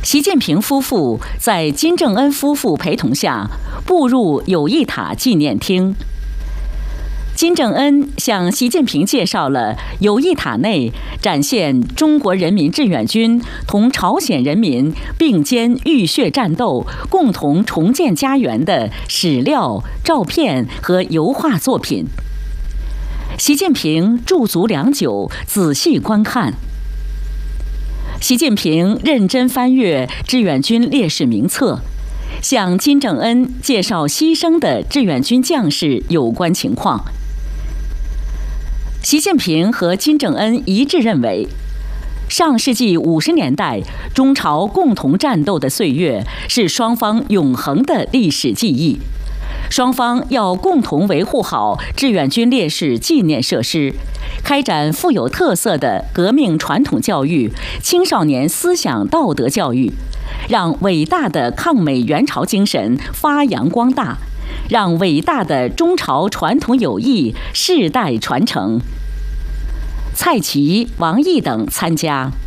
习近平夫妇在金正恩夫妇陪同下步入友谊塔纪念厅。金正恩向习近平介绍了友谊塔内展现中国人民志愿军同朝鲜人民并肩浴血战斗、共同重建家园的史料、照片和油画作品。习近平驻足良久，仔细观看。习近平认真翻阅志愿军烈士名册，向金正恩介绍牺牲的志愿军将士有关情况。习近平和金正恩一致认为，上世纪50年代中朝共同战斗的岁月是双方永恒的历史记忆。双方要共同维护好志愿军烈士纪念设施，开展富有特色的革命传统教育、青少年思想道德教育，让伟大的抗美援朝精神发扬光大，让伟大的中朝传统友谊世代传承。蔡奇、王毅等参加。